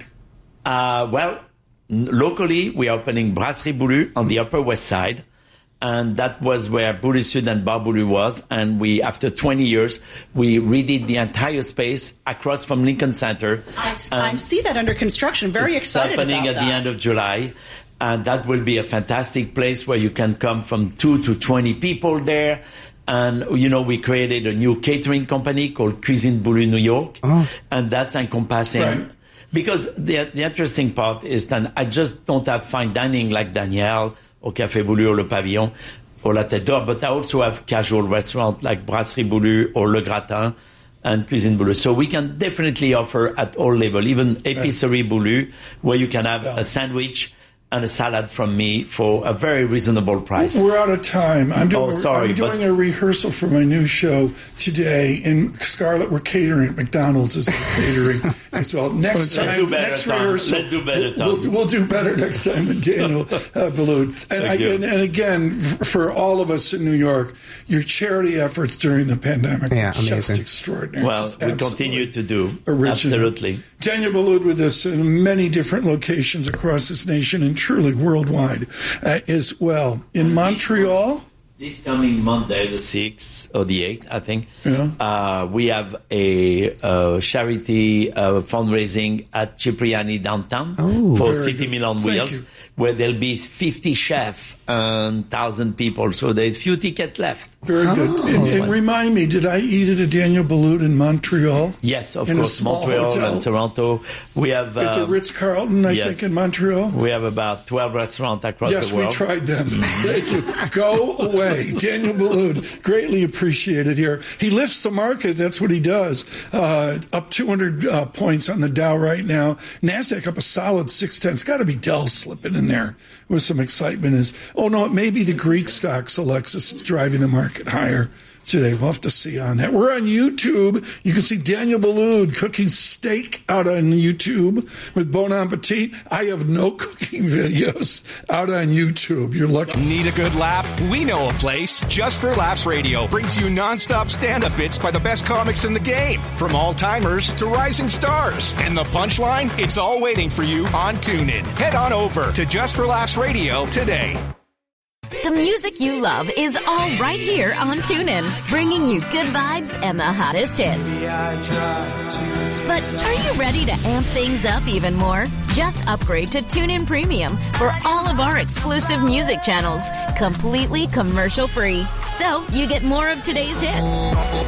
Uh, well, n- locally, we are opening Brasserie Boulu on the Upper West Side. And that was where Boulu Sud and Bar Boulu was. And we, after twenty years, we redid the entire space across from Lincoln Center. I, I see that under construction. Very it's excited about that. It's happening at the end of July. And that will be a fantastic place where you can come from two to twenty people there. And, you know, we created a new catering company called Cuisine Boulu New York. Oh. And that's encompassing. Right. Because the, the interesting part is that I just don't have fine dining like Daniel au Café Boulu or Le Pavillon or La Tête d'Or, but I also have casual restaurants like Brasserie Boulu or Le Gratin and Cuisine Boulu. So we can definitely offer at all levels, even Épicerie Boulu, where you can have yeah. a sandwich and a salad from me for a very reasonable price. We're out of time. I'm doing, oh, sorry, I'm doing a rehearsal for my new show today. In Scarlett, we're catering. McDonald's is catering as well. Next Let's time, do better, next Tom. rehearsal. Let's do better, Tom. We'll, we'll do better next time with Daniel uh, Boulud. And, I, and, and again, for all of us in New York, your charity efforts during the pandemic yeah, are just amazing. extraordinary. Well, just we continue to do. Original. Absolutely. Daniel Boulud with us in many different locations across this nation and truly worldwide uh, as well. In Montreal? This coming Monday, the sixth or the eighth, I think, yeah. uh, we have a uh, charity uh, fundraising at Cipriani downtown oh, for City good. Meal on Thank Wheels, you. where there'll be fifty chefs and one thousand people. So there's few tickets left. Very good. Oh. And, and remind me, did I eat at a Daniel Boulud in Montreal? Yes, of in course. Montreal hotel? and Toronto. We have At the um, Ritz-Carlton, I yes. think, in Montreal? We have about twelve restaurants across yes, the world. Yes, we tried them. Thank you. Go away. Daniel Boulud, greatly appreciated here. He lifts the market. That's what he does. Uh, up two hundred uh, points on the Dow right now. NASDAQ up a solid six tenths. Got to be Dell slipping in there with some excitement. Is Oh, no, it may be the Greek stocks, Alexis, that's driving the market higher today. We'll have to see on that. We're on YouTube. You can see Daniel Boulud cooking steak out on YouTube with Bon Appetit. I have no cooking videos out on YouTube. You're lucky. Need a good laugh? We know a place. Just for Laughs Radio brings you nonstop stand-up bits by the best comics in the game. From all-timers to rising stars. And the punchline? It's all waiting for you on TuneIn. Head on over to Just for Laughs Radio today. The music you love is all right here on TuneIn, bringing you good vibes and the hottest hits. But are you ready to amp things up even more? Just upgrade to TuneIn Premium for all of our exclusive music channels, completely commercial free. So you get more of today's hits,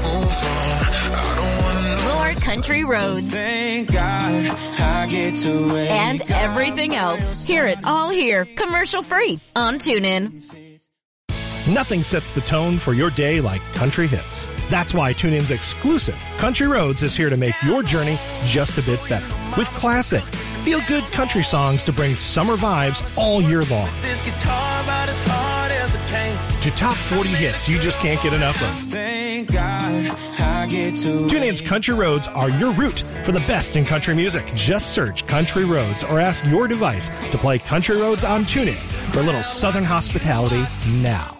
more country roads, Thank God I get to wake and everything else. Hear it all here, commercial free on TuneIn. Nothing sets the tone for your day like country hits. That's why TuneIn's exclusive Country Roads is here to make your journey just a bit better. With classic, feel-good country songs to bring summer vibes all year long. This guitar about as hard as it can. To top forty hits you just can't get enough of. Thank God I get to TuneIn's Country Roads are your route for the best in country music. Just search Country Roads or ask your device to play Country Roads on TuneIn for a little southern hospitality now.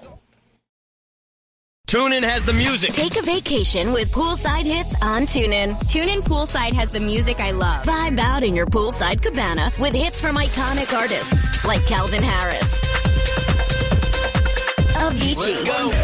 TuneIn has the music. Take a vacation with poolside hits on TuneIn. TuneIn Poolside has the music I love. Vibe out in your poolside cabana with hits from iconic artists like Calvin Harris, Avicii,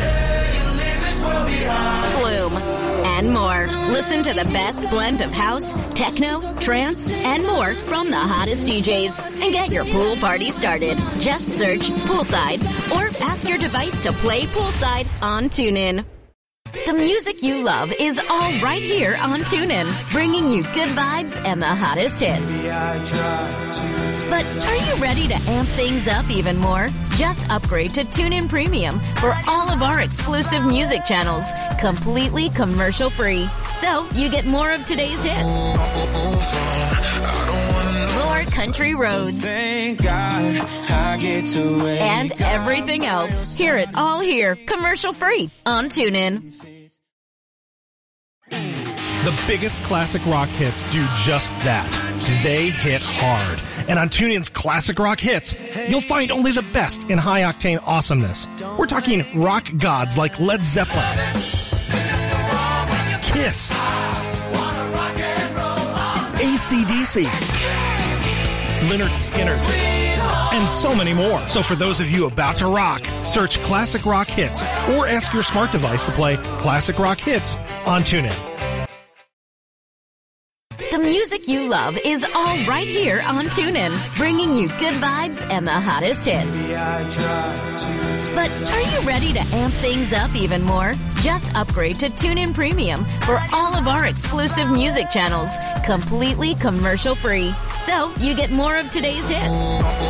Flume, and more. Listen to the best blend of house, techno, trance, and more from the hottest D Js and get your pool party started. Just search Poolside or ask your device to play Poolside on TuneIn. The music you love is all right here on TuneIn, bringing you good vibes and the hottest hits. But are you ready to amp things up even more? Just upgrade to TuneIn Premium for all of our exclusive music channels, completely commercial free. So you get more of today's hits, more country roads, Thank God I get to wake and everything else. Hear it all here, commercial free on TuneIn. The biggest classic rock hits do just that. They hit hard. And on TuneIn's Classic Rock Hits, you'll find only the best in high-octane awesomeness. We're talking rock gods like Led Zeppelin, Kiss, A C D C, Lynyrd Skynyrd, and so many more. So for those of you about to rock, search Classic Rock Hits or ask your smart device to play Classic Rock Hits on TuneIn. The music you love is all right here on TuneIn, bringing you good vibes and the hottest hits. But are you ready to amp things up even more? Just upgrade to TuneIn Premium for all of our exclusive music channels, completely commercial-free. So you get more of today's hits,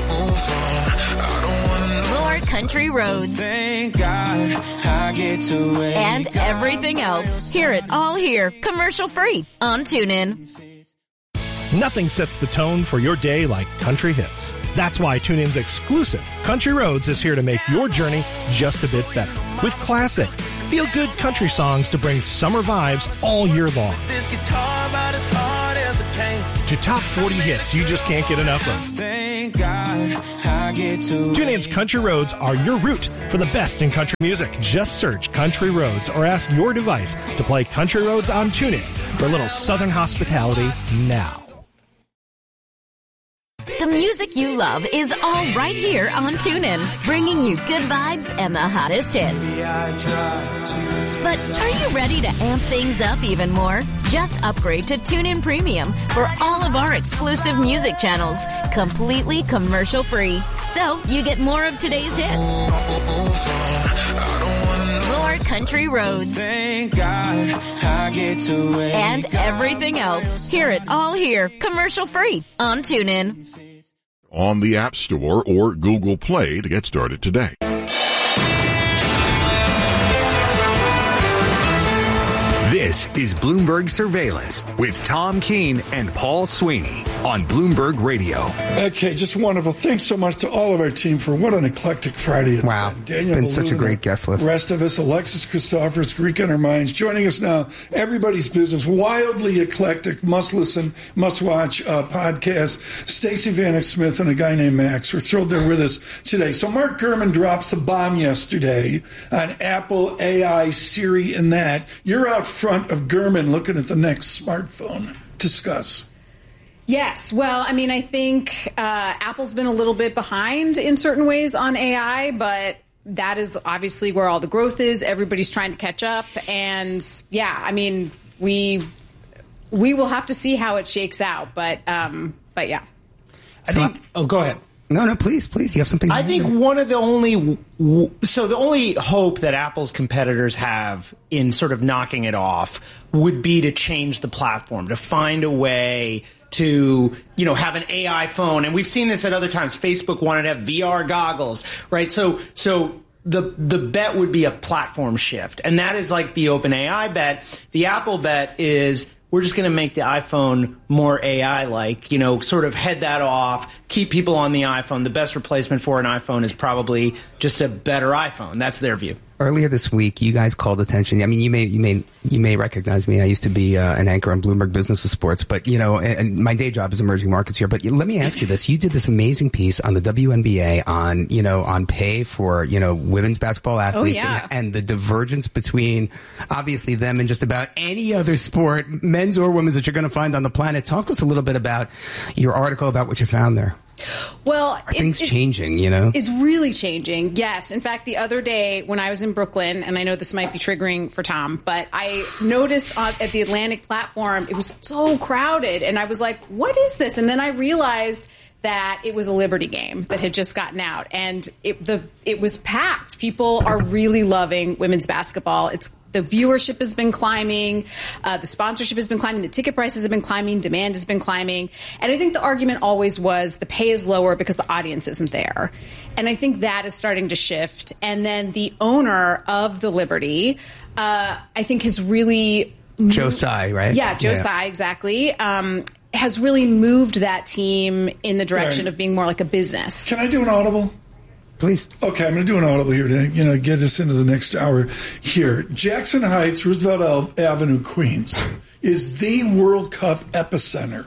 more country roads, Thank God I get to wake and everything else. Hear it all here, commercial-free on TuneIn. Nothing sets the tone for your day like country hits. That's why TuneIn's exclusive Country Roads is here to make your journey just a bit better. With classic, feel-good country songs to bring summer vibes all year long. this guitar about as hard as it can. To top forty hits you just can't get enough of. Thank God I get to TuneIn's Country Roads are your route for the best in country music. Just search Country Roads or ask your device to play Country Roads on TuneIn for a little southern hospitality now. The music you love is all right here on TuneIn, bringing you good vibes and the hottest hits. But are you ready to amp things up even more? Just upgrade to TuneIn Premium for all of our exclusive music channels, completely commercial-free. So you get more of today's hits, more country roads, Thank God I get to wake and everything else. Hear it all here, commercial-free on TuneIn. On the App Store or Google Play to get started today. This is Bloomberg Surveillance with Tom Keene and Paul Sweeney on Bloomberg Radio. Okay, just wonderful. Thanks so much to all of our team for what an eclectic Friday it's wow. been. Daniel been Boulud, such a great guest list. The rest of us, Alexis Christophers, Greek on Our Minds. Joining us now, Everybody's Business, wildly eclectic, must-listen, must-watch uh, podcast, Stacey Vanek Smith and a guy named Max. We're thrilled they're with us today. So Mark Gurman drops the bomb yesterday on Apple, A I, Siri, and that. You're out front of Gurman looking at the next smartphone. Discuss. Yes. Well, I mean, I think uh, Apple's been a little bit behind in certain ways on A I, but that is obviously where all the growth is. Everybody's trying to catch up. And yeah, I mean, we we will have to see how it shakes out. But um, but yeah. I think. Oh, go ahead. No, no, please, please. You have something to I add? think one of the only, so the only hope that Apple's competitors have in sort of knocking it off would be to change the platform, to find a way to, you know, have an A I phone. And we've seen this at other times. Facebook wanted to have V R goggles, right? So, so the, the bet would be a platform shift. And that is like the OpenAI bet. The Apple bet is, we're just going to make the iPhone more A I-like, you know, sort of head that off, keep people on the iPhone. The best replacement for an iPhone is probably just a better iPhone. That's their view. Earlier this week, you guys called attention. I mean, you may you may you may recognize me. I used to be uh, an anchor on Bloomberg Business of Sports, but you know, and, and my day job is emerging markets here. But let me ask you this: you did this amazing piece on the W N B A on you know on pay for you know women's basketball athletes, oh, yeah. and, and the divergence between obviously them and just about any other sport, men's or women's, that you're going to find on the planet. Talk to us a little bit about your article, about what you found there. Well, are things it, changing, you know? It's really changing, yes. In fact, the other day when I was in Brooklyn, and I know this might be triggering for Tom, but I noticed on, at the Atlantic platform, it was so crowded, and I was like, what is this? And then I realized that it was a Liberty game that had just gotten out, and it, the, it was packed. People are really loving women's basketball. It's The viewership has been climbing, uh, the sponsorship has been climbing, the ticket prices have been climbing, demand has been climbing. And I think the argument always was the pay is lower because the audience isn't there. And I think that is starting to shift. And then the owner of the Liberty, uh, I think has really... Joe Tsai, right? Yeah, Joe yeah. Tsai, exactly. Um, has really moved that team in the direction right. of being more like a business. Can I do an audible? Please. Okay, I'm going to do an audible here to you know get us into the next hour here. Jackson Heights, Roosevelt Avenue, Queens, is the World Cup epicenter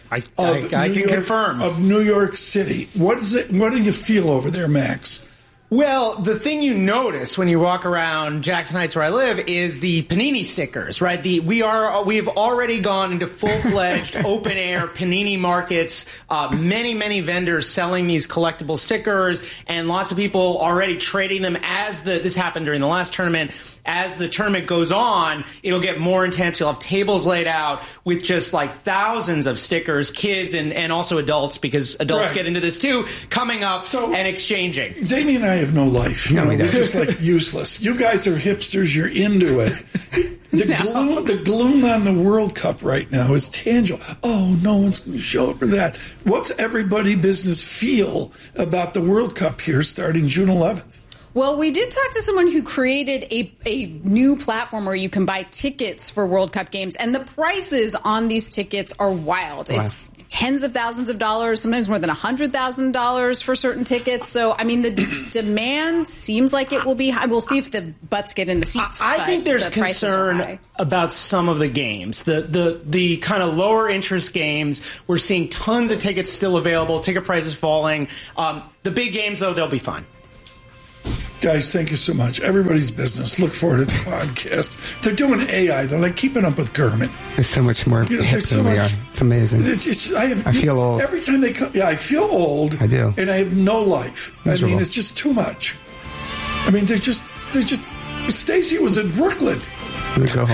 I, I, I can York, confirm. Of New York City. What is it? What do you feel over there, Max? Well, the thing you notice when you walk around Jackson Heights, where I live, is the Panini stickers, right? The we are we have already gone into full-fledged open-air Panini markets. Uh, many, many vendors selling these collectible stickers, and lots of people already trading them as the. This happened during the last tournament. As the tournament goes on, it'll get more intense. You'll have tables laid out with just like thousands of stickers, kids and, and also adults, because adults Right. get into this too, coming up so, and exchanging. Damien and I have no life. You No, know, we we're don't. just like useless. You guys are hipsters. You're into it. The gloom, the gloom on the World Cup right now is tangible. Oh, no one's going to show up for that. What's everybody business feel about the World Cup here starting June eleventh? Well, we did talk to someone who created a, a new platform where you can buy tickets for World Cup games, and the prices on these tickets are wild. Wow. It's tens of thousands of dollars, sometimes more than one hundred thousand dollars for certain tickets. So, I mean, the demand seems like it will be high. We'll see if the butts get in the seats. I but think there's the prices are concern high. about some of the games. The the the kind of lower interest games, we're seeing tons of tickets still available, ticket prices falling. Um, the big games, though, they'll be fine. Guys, thank you so much. Everybody's business. Look forward to the podcast. They're doing A I. They're like keeping up with Kermit. There's so much more You know, hip there's than so we much- are. It's amazing. It's, it's, I, have, I feel old. Every time they come, yeah, I feel old. I do. And I have no life. I Miserable. mean, it's just too much. I mean, they're just, they're just, Stacey was in Brooklyn. Let me go home.